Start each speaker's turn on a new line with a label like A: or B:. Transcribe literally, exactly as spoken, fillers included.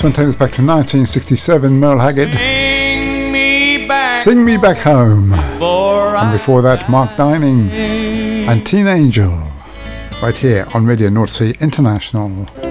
A: one takes us back to nineteen sixty-seven, Merle Haggard.
B: Sing me back,
A: Sing Me Back Home.
B: before
A: And before that, Mark Dining and Teen Angel. Right here on Radio North Sea International.